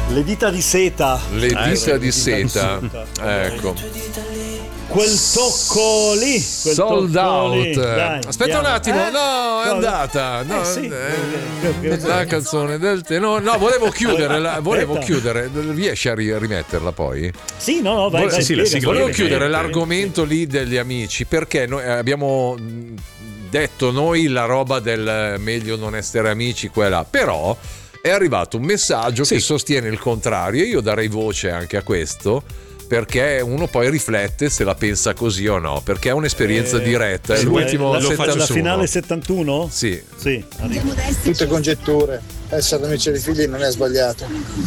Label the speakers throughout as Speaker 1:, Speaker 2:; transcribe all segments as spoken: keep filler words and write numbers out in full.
Speaker 1: Le dita di seta.
Speaker 2: Le dita,
Speaker 1: eh,
Speaker 2: di,
Speaker 1: dita di
Speaker 2: seta.
Speaker 1: seta.
Speaker 2: Ecco.
Speaker 1: Quel tocco lì. Quel
Speaker 2: Sold
Speaker 1: tocco
Speaker 2: out.
Speaker 1: lì. Dai,
Speaker 2: aspetta
Speaker 1: andiamo.
Speaker 2: un attimo,
Speaker 1: Eh?
Speaker 2: no, è
Speaker 1: Cosa?
Speaker 2: andata. No,
Speaker 1: Eh, sì.
Speaker 2: eh, la canzone del tenore. No, volevo chiudere, la, volevo
Speaker 1: Aspetta.
Speaker 2: chiudere. Riesci a ri- rimetterla poi?
Speaker 1: Sì, no, no, vai,
Speaker 2: Vole-
Speaker 1: vai,
Speaker 3: sì, la
Speaker 1: spiega,
Speaker 3: sigla
Speaker 2: Volevo
Speaker 1: spiega.
Speaker 2: chiudere
Speaker 3: Sì,
Speaker 2: l'argomento lì degli amici, perché noi abbiamo mh, detto noi la roba del meglio non essere amici, quella, però è arrivato un messaggio
Speaker 3: Sì.
Speaker 2: che sostiene il contrario. Io darei voce anche a questo, perché uno poi riflette se la pensa così o no, perché è un'esperienza
Speaker 1: Eh,
Speaker 2: diretta. È
Speaker 1: sì,
Speaker 2: l'ultimo
Speaker 1: la,
Speaker 3: lo faccio
Speaker 1: la
Speaker 2: settantuno.
Speaker 1: finale settantuno?
Speaker 2: Sì.
Speaker 1: Sì.
Speaker 4: Tutte congetture, essere amici dei figli non è sbagliato,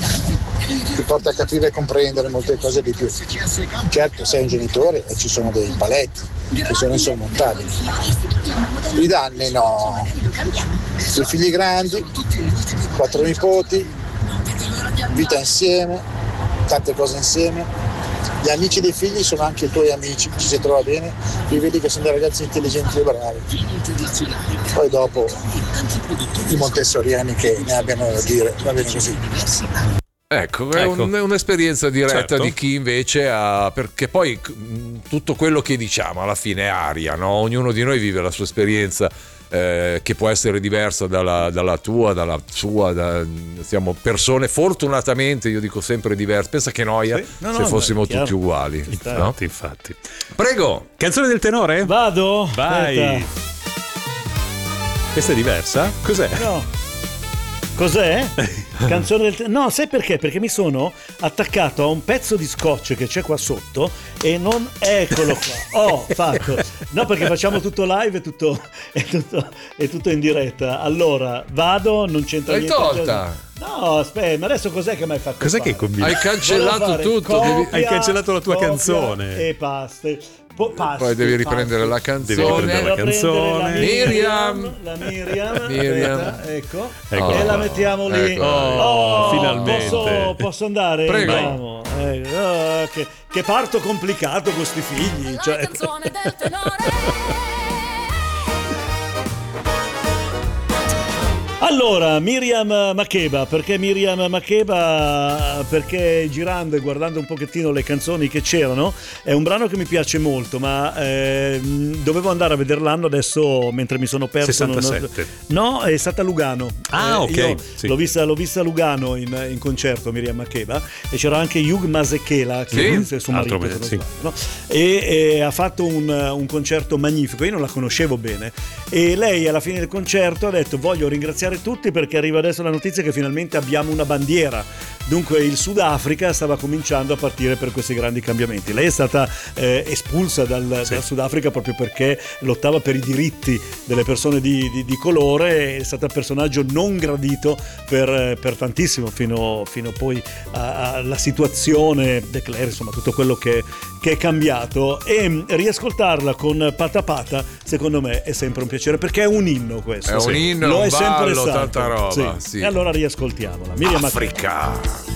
Speaker 4: ti porta a capire e comprendere molte cose di più. Certo, sei un genitore e ci sono dei paletti che sono insormontabili. I danni no, due figli grandi, quattro nipoti, vita insieme, tante cose insieme. Gli amici dei figli sono anche i tuoi amici, ci si trova bene, li vedi che sono dei ragazzi intelligenti e bravi. Poi dopo i montessoriani che ne abbiano da dire, va bene così.
Speaker 2: Ecco, è
Speaker 3: Ecco.
Speaker 2: un- un'esperienza diretta
Speaker 3: Certo.
Speaker 2: di chi invece ha, perché poi mh, tutto quello che diciamo alla fine è aria, no? Ognuno di noi vive la sua esperienza, eh, che può essere diversa dalla, dalla tua, dalla sua, da, siamo persone fortunatamente, io dico sempre diverse, pensa che noia
Speaker 1: Sì. No,
Speaker 2: se
Speaker 1: no,
Speaker 2: fossimo
Speaker 1: ma è chiaro.
Speaker 2: tutti uguali,
Speaker 1: sta.
Speaker 2: no?
Speaker 3: Infatti, infatti.
Speaker 2: Prego.
Speaker 3: Canzone del tenore?
Speaker 1: Vado?
Speaker 3: Vai.
Speaker 1: Aspetta.
Speaker 3: Questa è diversa? Cos'è?
Speaker 1: No. Cos'è? Canzone del te- No, sai perché? Perché mi sono attaccato a un pezzo di scotch che c'è qua sotto e non... Eccolo qua. Ho fatto. No, perché facciamo tutto live e tutto, è tutto, è tutto in diretta. Allora, vado, non c'entra
Speaker 2: L'hai
Speaker 1: niente.
Speaker 2: tolta?
Speaker 1: No, aspetta, ma adesso cos'è che mi hai fatto
Speaker 3: Cos'è
Speaker 1: fare?
Speaker 3: che combini?
Speaker 2: Hai cancellato
Speaker 1: Volevo fare
Speaker 2: tutto,
Speaker 1: copia,
Speaker 2: devi-
Speaker 3: Hai cancellato la tua
Speaker 1: copia
Speaker 3: canzone.
Speaker 1: E pasti. Po- pasti,
Speaker 2: Poi devi riprendere
Speaker 1: pasti.
Speaker 2: la canzone.
Speaker 3: Devi riprendere la
Speaker 1: Devo prendere
Speaker 3: canzone.
Speaker 1: la
Speaker 2: Miriam.
Speaker 1: La Miriam.
Speaker 2: Miriam.
Speaker 1: Aspetta, ecco.
Speaker 3: Ecco.
Speaker 1: E la mettiamo lì.
Speaker 2: Ecco.
Speaker 3: Oh, finalmente.
Speaker 1: Posso, posso andare?
Speaker 2: Prego.
Speaker 1: Andiamo. Eh, oh, che, che parto complicato con sti figli.
Speaker 5: La
Speaker 1: Cioè.
Speaker 5: canzone del tenore.
Speaker 1: Allora, Miriam Makeba, perché Miriam Makeba? Perché girando e guardando un pochettino le canzoni che c'erano, è un brano che mi piace molto, ma eh, dovevo andare a vedere l'anno adesso mentre mi sono perso. non-
Speaker 3: sessantasette.
Speaker 1: No, è stata a Lugano.
Speaker 3: Ah, ok,
Speaker 1: Io
Speaker 3: sì.
Speaker 1: l'ho vista, l'ho vista a Lugano in, in concerto, Miriam Makeba, e c'era anche Hugh Masekela, che
Speaker 3: Sì,
Speaker 1: è suo marito,
Speaker 3: altro
Speaker 1: se non
Speaker 3: sì.
Speaker 1: sbaglio, no? e, e ha fatto un, un concerto magnifico. Io non la conoscevo bene e lei alla fine del concerto ha detto: voglio ringraziare tutti perché arriva adesso la notizia che finalmente abbiamo una bandiera. Dunque il Sudafrica stava cominciando a partire per questi grandi cambiamenti. Lei è stata eh, espulsa dal,
Speaker 3: Sì.
Speaker 1: dal Sudafrica proprio perché lottava per i diritti delle persone di, di- di colore, è stata un personaggio non gradito per, per tantissimo, fino, fino poi a- alla situazione De Cler, insomma tutto quello che, che è cambiato. E riascoltarla con Pata Pata secondo me è sempre un piacere, perché è un inno questo.
Speaker 2: È un inno,
Speaker 1: Lo
Speaker 2: un
Speaker 1: è sempre
Speaker 2: ballo,
Speaker 1: stato.
Speaker 2: tanta roba,
Speaker 1: Sì.
Speaker 2: sì.
Speaker 1: E allora riascoltiamola. Miriam Makeba.
Speaker 2: Africa.